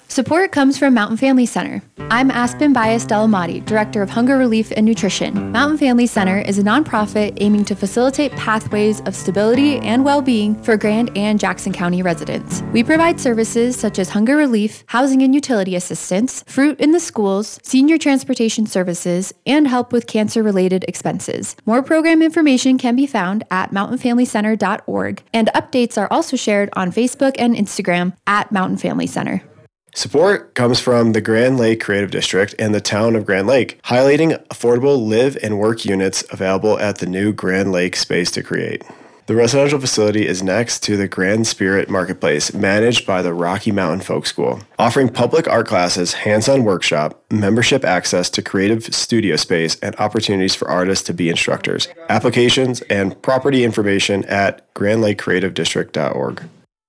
Support comes from Mountain Family Center. I'm Aspen Baez Delamati, Director of Hunger Relief and Nutrition. Mountain Family Center is a nonprofit aiming to facilitate pathways of stability and well-being for Grand and Jackson County residents. We provide services such as hunger relief, housing and utility assistance, fruit in the schools, senior transportation services, and help with cancer-related expenses. More program information can be found at mountainfamilycenter.org, and updates are also shared on Facebook and Instagram at Mountain Family Center. Support comes from the Grand Lake Creative District and the town of Grand Lake, highlighting affordable live and work units available at the new Grand Lake Space to Create. The residential facility is next to the Grand Spirit Marketplace, managed by the Rocky Mountain Folk School, offering public art classes, hands-on workshop, membership access to creative studio space, and opportunities for artists to be instructors. Applications and property information at grandlakecreativedistrict.org.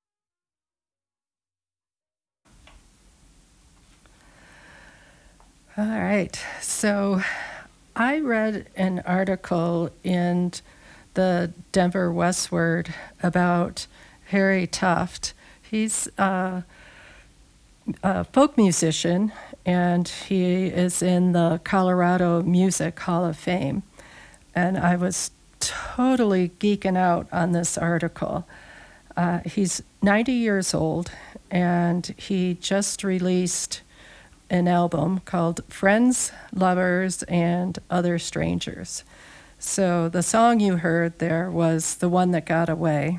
All right, so I read an article in the Denver Westward about Harry Tuft. He's a folk musician, and he is in the Colorado Music Hall of Fame. And I was totally geeking out on this article. He's 90 years old, and he just released an album called Friends, Lovers, and Other Strangers. So the song you heard there was The One That Got Away.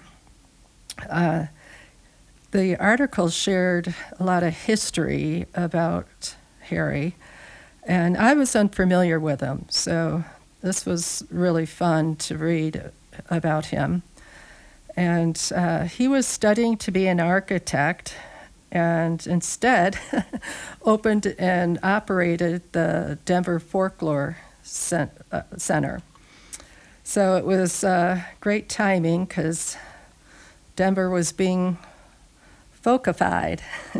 The article shared a lot of history about Harry, and I was unfamiliar with him, so this was really fun to read about him. And he was studying to be an architect, and instead opened and operated the Denver Folklore Center. So it was great timing because Denver was being folkified.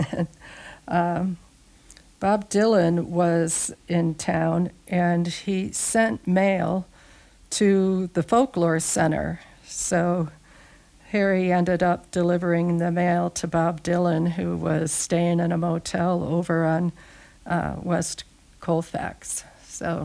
Bob Dylan was in town, and he sent mail to the Folklore Center. So Harry ended up delivering the mail to Bob Dylan, who was staying in a motel over on West Colfax. So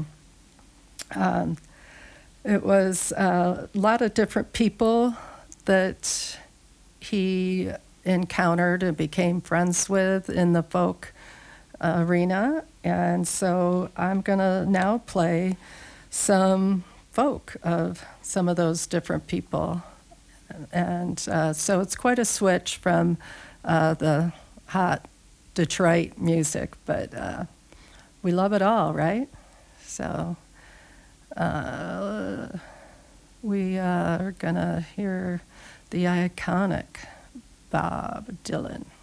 it was a lot of different people that he encountered and became friends with in the folk arena. And so I'm going to now play some folk of some of those different people. And so it's quite a switch from the hot Detroit music, but we love it all, right? So we are gonna hear the iconic Bob Dylan.